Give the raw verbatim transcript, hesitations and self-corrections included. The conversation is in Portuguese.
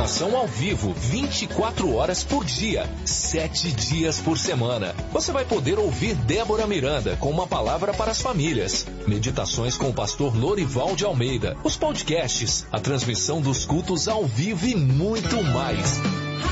Oração ao vivo, vinte e quatro horas por dia, sete dias por semana. Você vai poder ouvir Débora Miranda com uma palavra para as famílias. Meditações com o pastor Lorival de Almeida. Os podcasts, a transmissão dos cultos ao vivo e muito mais.